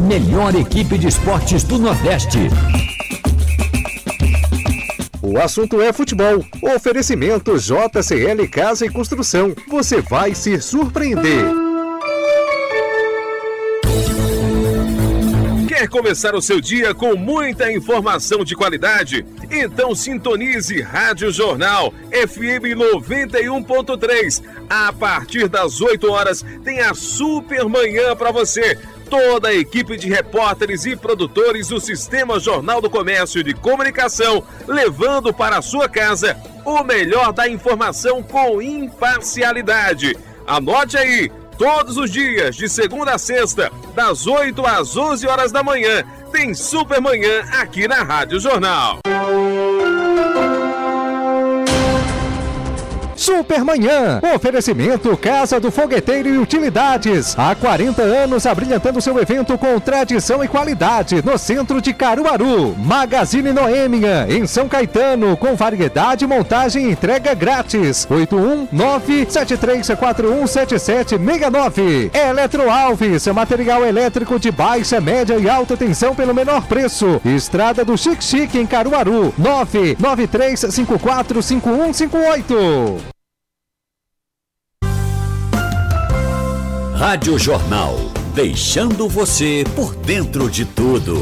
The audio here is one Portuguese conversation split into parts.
melhor equipe de esportes do Nordeste. O assunto é futebol. Oferecimento JCL Casa e Construção. Você vai se surpreender. Quer começar o seu dia com muita informação de qualidade? Então sintonize Rádio Jornal FM 91.3. A partir das 8 horas tem a Super Manhã para você. Toda a equipe de repórteres e produtores do Sistema Jornal do Comércio de Comunicação, levando para a sua casa o melhor da informação com imparcialidade. Anote aí, todos os dias, de segunda a sexta, das 8 às 11 horas da manhã, tem Super Manhã aqui na Rádio Jornal. Supermanhã, oferecimento Casa do Fogueteiro e Utilidades. Há 40 anos abrilhantando seu evento com tradição e qualidade no centro de Caruaru. Magazine Noêmia, em São Caetano, com variedade, montagem e entrega grátis. 819-7341-7769. Eletro Alves, material elétrico de baixa, média e alta tensão pelo menor preço. Estrada do Chique Chique em Caruaru. 993545158. Rádio Jornal, deixando você por dentro de tudo.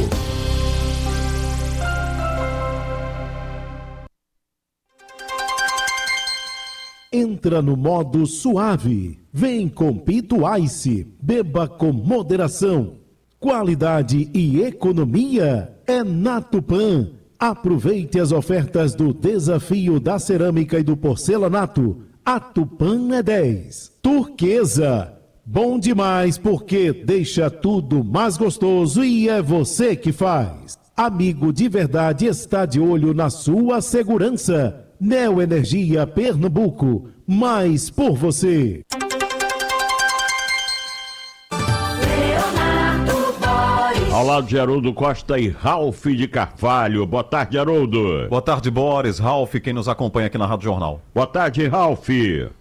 Entra no modo suave. Vem com Pito Ice. Beba com moderação. Qualidade e economia é na Tupã. Aproveite as ofertas do Desafio da Cerâmica e do Porcelanato. A Tupã é 10. Turquesa. Bom demais porque deixa tudo mais gostoso e é você que faz. Amigo de verdade está de olho na sua segurança. Neoenergia Pernambuco, mais por você. Ao lado de Haroldo Costa e Ralf de Carvalho. Boa tarde, Haroldo. Boa tarde, Boris, Ralf, quem nos acompanha aqui na Rádio Jornal. Boa tarde, Ralf.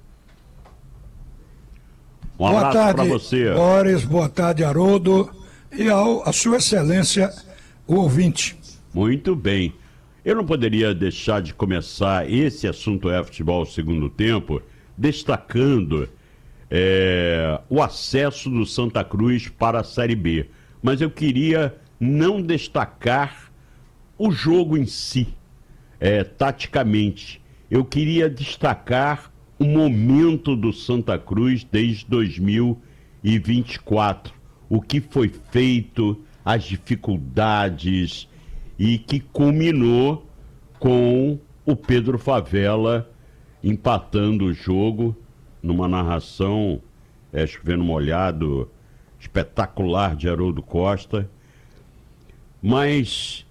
Um abraço para você. Boris, boa tarde, Haroldo, e a sua excelência, o ouvinte. Muito bem. Eu não poderia deixar de começar esse assunto futebol segundo tempo, destacando o acesso do Santa Cruz para a Série B. Mas eu queria não destacar o jogo em si, taticamente. Eu queria destacar o momento do Santa Cruz desde 2024, o que foi feito, as dificuldades, e que culminou com o Pedro Favela empatando o jogo numa narração chovendo molhado, espetacular de Haroldo Costa. Mas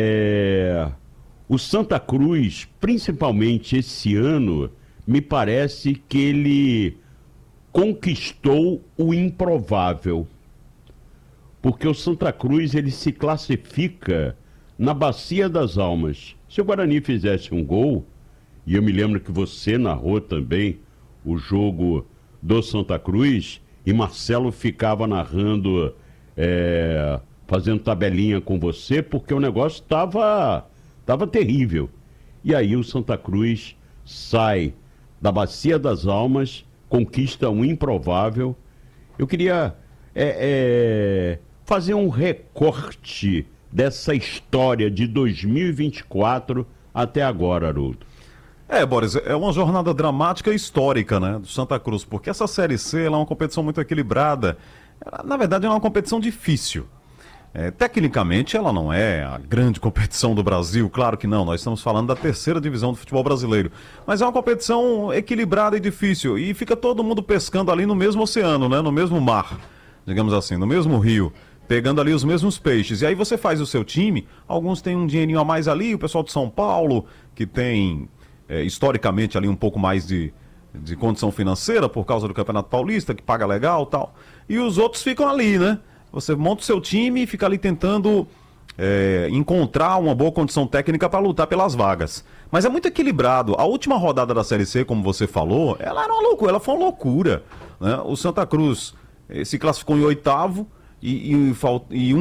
o Santa Cruz, principalmente esse ano, me parece que ele conquistou o improvável. Porque o Santa Cruz, ele se classifica na Bacia das Almas. Se o Guarani fizesse um gol, e eu me lembro que você narrou também o jogo do Santa Cruz, e Marcelo ficava narrando, fazendo tabelinha com você, porque o negócio estava terrível. E aí o Santa Cruz sai da Bacia das Almas, conquista um improvável. Eu queria fazer um recorte dessa história de 2024 até agora, Haroldo. Boris, é uma jornada dramática e histórica, né, do Santa Cruz, porque essa Série C ela é uma competição muito equilibrada. Na verdade, é uma competição difícil. Tecnicamente, ela não é a grande competição do Brasil, claro que não, nós estamos falando da terceira divisão do futebol brasileiro. Mas é uma competição equilibrada e difícil, e fica todo mundo pescando ali no mesmo oceano, né, no mesmo mar, digamos assim, no mesmo rio, pegando ali os mesmos peixes. E aí você faz o seu time, alguns têm um dinheirinho a mais ali, o pessoal de São Paulo, que tem historicamente ali um pouco mais de condição financeira por causa do Campeonato Paulista, que paga legal e tal, e os outros ficam ali, né? Você monta o seu time e fica ali tentando encontrar uma boa condição técnica para lutar pelas vagas. Mas é muito equilibrado. A última rodada da Série C, como você falou, ela era uma loucura, ela foi uma loucura, né? O Santa Cruz se classificou em 8º e um